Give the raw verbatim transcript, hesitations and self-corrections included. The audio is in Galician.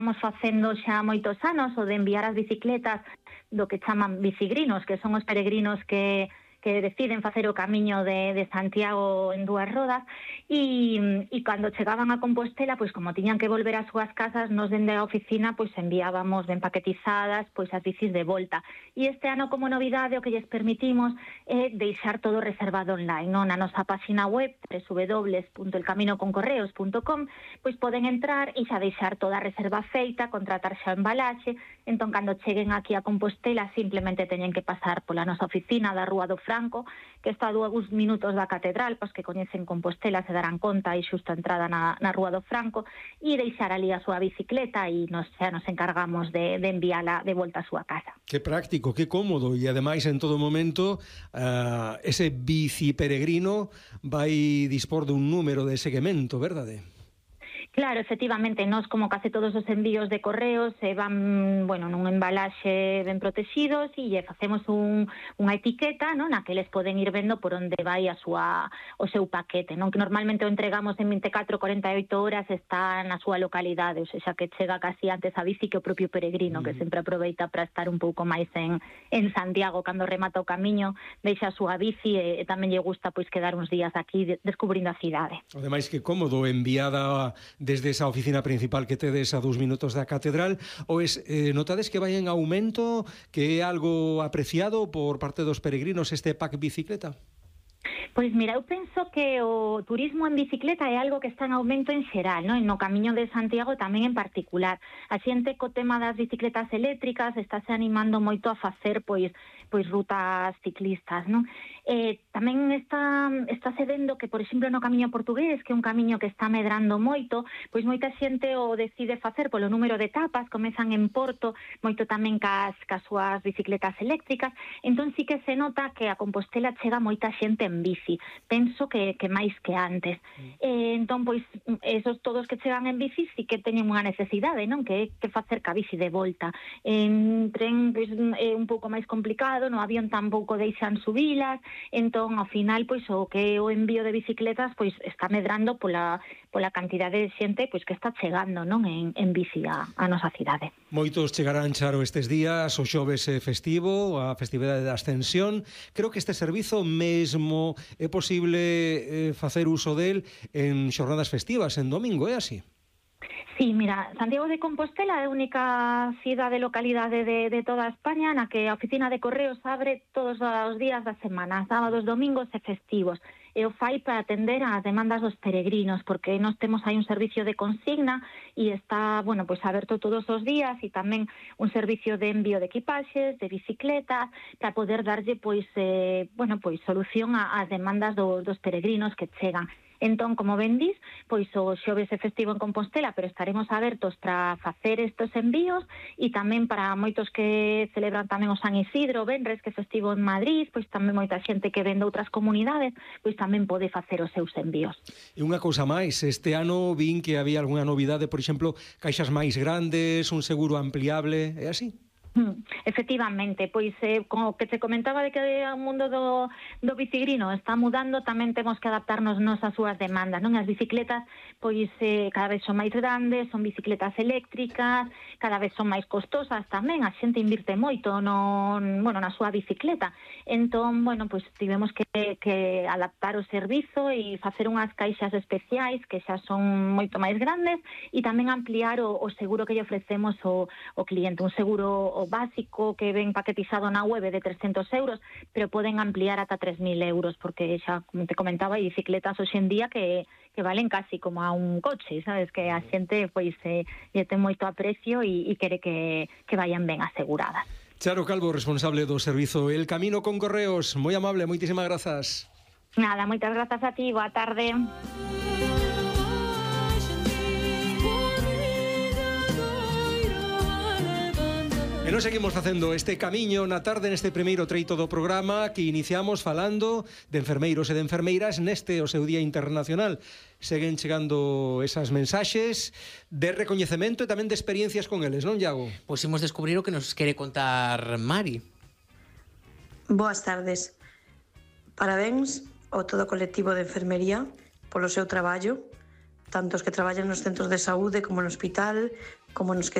facendo xa moitos anos, o de enviar as bicicletas do que chaman bicigrinos, que son os peregrinos que que deciden facer o camiño de, de Santiago en dúas rodas, e, e cando chegaban a Compostela, pois como tiñan que volver ás súas casas, nos dende a oficina pois enviábamos ben paquetizadas pois as bicis de volta. E este ano, como novidade, o que lles permitimos é deixar todo reservado online, non? Na nosa página web, doble u doble u doble u punto el camino con correos punto com, pois poden entrar e xa deixar toda a reserva feita, contratar xa o embalaxe. Entón, cando cheguen aquí a Compostela, simplemente teñen que pasar pola nosa oficina da Rúa do Franco, que está a dous minutos da catedral, pois que coñecen Compostela se darán conta, e xusto a entrada na, na Rúa do Franco, e deixar ali a súa bicicleta e nos, xa nos encargamos de, de enviala de volta a súa casa. Que práctico, que cómodo, e ademais en todo momento uh, ese bici peregrino vai dispor dun número de seguimento, verdade? Claro, efectivamente, nós como case todos os envíos de correos se van, bueno, nun embalaxe ben protegidos e lle facemos un, unha etiqueta, non, na que les poden ir vendo por onde vai a súa, o seu paquete, non, que normalmente o entregamos en vinte e catro a corenta e oito horas, está na súa localidade, ou seja, que chega casi antes a bici que o propio peregrino, mm. que sempre aproveita para estar un pouco máis en, en Santiago, cando remata o camiño, deixa a súa bici e, e tamén lle gusta pois quedar uns días aquí de, descubrindo a cidade. Ademais, que cómodo, enviada desde esa oficina principal que tedes a dous minutos da catedral, ou es, eh, notades que vai en aumento, que é algo apreciado por parte dos peregrinos este pack bicicleta? Pois mira, eu penso que o turismo en bicicleta é algo que está en aumento en xeral, non? No Camiño de Santiago tamén en particular. A xente co tema das bicicletas eléctricas está se animando moito a facer pois pois rutas ciclistas, non? Eh, tamén está está se vendo que, por exemplo, no Camiño Portugués, que é un camiño que está medrando moito, pois moita xente o decide facer polo número de etapas, comezan en Porto, moito tamén cas, cas súas bicicletas eléctricas, entón sí que se nota que a Compostela chega moita xente en bici, penso que, que máis que antes. Mm. Eh, entón, pois, esos todos que chegan en bici sí que teñen unha necesidade, non? Que é que facer ca bici de volta. En tren, pois, é un pouco máis complicado, no avión tampouco deixan subilas, entón, ao final, pois, o que é o envío de bicicletas, pois, está medrando pola, pola cantidade de xente, pois, que está chegando, non? En, en bici a, a nosa cidade. Moitos chegarán, Charo, estes días, o xoves festivo, a festividade da Ascensión. Creo que este servizo mesmo é posible eh, facer uso del en xornadas festivas, en domingo, é así? Sí, mira, Santiago de Compostela é a única cidade localidade de, de toda España na que a oficina de correos abre todos os días da semana, sábados, domingos e festivos. E o fai para atender ás demandas dos peregrinos, porque nós temos aí un servicio de consigna e está, bueno, pois aberto todos os días, e tamén un servicio de envío de equipaxes, de bicicletas, para poder darlle, pois, eh, bueno, pois solución ás demandas do, dos peregrinos que chegan. Entón, como ben dis, pois o xoves é festivo en Compostela, pero estaremos abertos para facer estes envíos, e tamén para moitos que celebran tamén o San Isidro, venres, que é festivo en Madrid, pois tamén moita xente que ven de outras comunidades, pois tamén pode facer os seus envíos. E unha cousa máis, este ano vin que había algunha novidade, por exemplo, caixas máis grandes, un seguro ampliable, é así? Mm, efectivamente, pois eh, como que te comentaba de que o mundo do, do bicigrino está mudando, tamén temos que adaptarnos nos ás súas demandas, non? As bicicletas pois eh, cada vez son máis grandes, son bicicletas eléctricas, cada vez son máis costosas tamén, a xente invirte moito no, bueno, na súa bicicleta. Entón, bueno, pois tivemos que, que adaptar o servizo e facer unhas caixas especiais que xa son moito máis grandes, e tamén ampliar o, o seguro que lle ofrecemos ao, ao cliente, un seguro o básico que ven paquetizado na web de trescentos euros, pero poden ampliar ata tres mil euros, porque xa, como te comentaba, hai bicicletas hoxe en día que, que valen casi como a un coche, sabes? Que a xente pois eh, lle ten moito aprecio e, e quere que, que vayan ben aseguradas. Charo Calvo, responsable do servizo El Camino con Correos, moi amable, moitísimas grazas. Nada, moitas grazas a ti, boa tarde. E nos seguimos facendo este camiño na tarde neste primeiro treito do programa que iniciamos falando de enfermeiros e de enfermeiras neste o seu Día Internacional. Seguen chegando esas mensaxes de recoñecemento e tamén de experiencias con eles, non, Iago? Pois imos descubrir o que nos quere contar Mari. Boas tardes. Parabéns ao todo o colectivo de enfermería polo seu traballo, tanto os que traballan nos centros de saúde como no hospital, como nos que